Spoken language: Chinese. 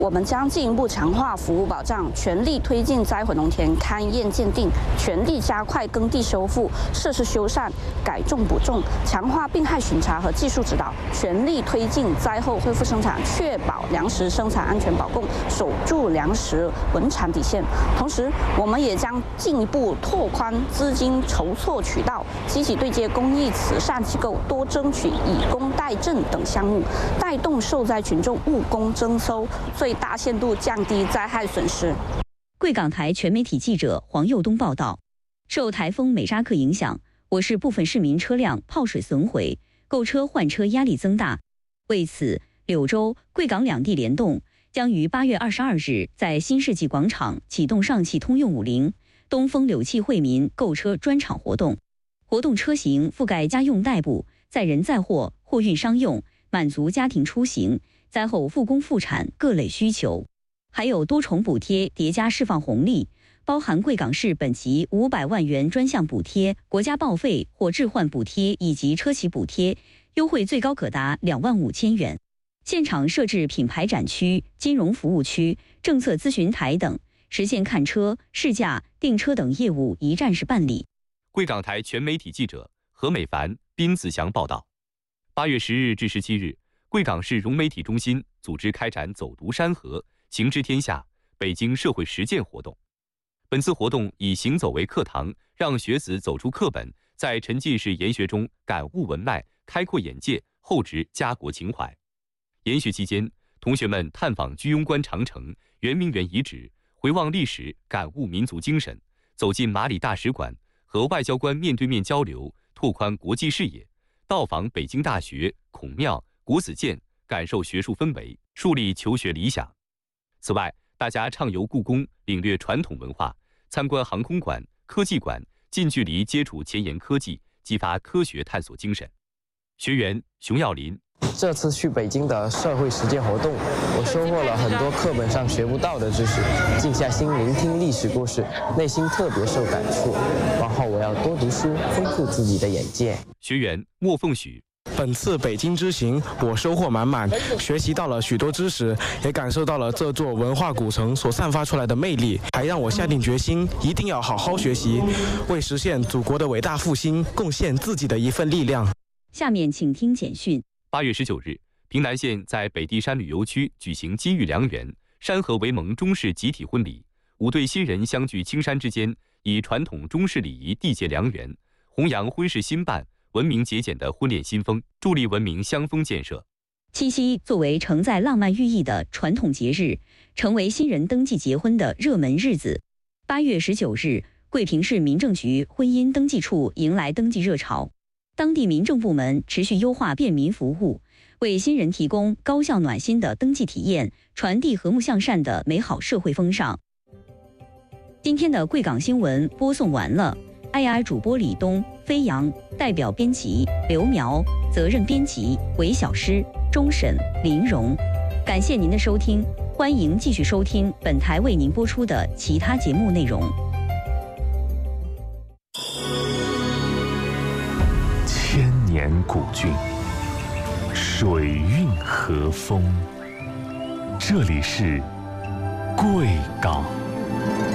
我们将进一步强化服务保障，全力推进灾毁农田勘验鉴定，全力加快耕地修复、设施修缮、改种补种，强化病害巡查和技术指导，全力推进灾后恢复生产，确保粮食生产安全保供，守住粮食稳产底线。同时，我们也将进一步拓宽资金筹措渠道，积极对接公益慈善机构，多争取以工代赈等项目，带动受灾群众务工增收，最大限度降低灾害损失。 贵港台全媒体记者黄佑东报道，受台风美扎克影响，我市部分市民车辆泡水损毁，购车换车压力增大。为此，柳州、贵港两地联动，将于8月22日在新世纪广场启动上汽通用50、东风柳汽惠民购车专场活动。活动车型覆盖家用代步、载人载货、货运商用，满足家庭出行、灾后复工复产各类需求，还有多重补贴叠加释放红利，包含贵港市本级500万元专项补贴、国家报废或置换补贴以及车企补贴，优惠最高可达25000元。现场设置品牌展区、金融服务区、政策咨询台等，实现看车、试驾、订车等业务一站式办理。 贵港台全媒体记者何美凡、宾子祥报道。8月10日至17日，贵港市融媒体中心组织开展走读山河、行知天下北京社会实践活动。本次活动以行走为课堂，让学子走出课本，在沉浸式研学中感悟文脉，开阔眼界，厚植家国情怀。研学期间，同学们探访居庸关长城、圆明园遗址，回望历史，感悟民族精神，走进马里大使馆，和外交官面对面交流，拓宽国际视野，到访北京大学、孔庙、国子监，感受学术氛围，树立求学理想。此外，大家畅游故宫，领略传统文化，参观航空馆、科技馆，近距离接触前沿科技，激发科学探索精神。学员熊耀林。 这次去北京的社会实践活动，我收获了很多课本上学不到的知识，静下心聆听历史故事，内心特别受感触。往后我要多读书，丰富自己的眼界。 学员莫凤许。 本次北京之行，我收获满满，学习到了许多知识，也感受到了这座文化古城所散发出来的魅力，还让我下定决心，一定要好好学习，为实现祖国的伟大复兴贡献自己的一份力量。 下面请听简讯。 8月19日，平南县在北帝山旅游区举行金玉良缘、山河为盟中式集体婚礼，5对新人相聚青山之间，以传统中式礼仪缔结良缘，弘扬婚事兴办、文明节俭的婚恋新风，助力文明乡风建设。 七夕作为承载浪漫寓意的传统节日，成为新人登记结婚的热门日子。8月19日，贵平市民政局婚姻登记处迎来登记热潮。当地民政部门持续优化便民服务，为新人提供高效暖心的登记体验，传递和睦向善的美好社会风尚。今天的贵港新闻播送完了，IR 主播李东、飞扬，代表编辑刘苗，责任编辑韦小诗、钟审、林荣。感谢您的收听，欢迎继续收听本台为您播出的其他节目内容。 千年古郡，水韵和风，这里是贵港。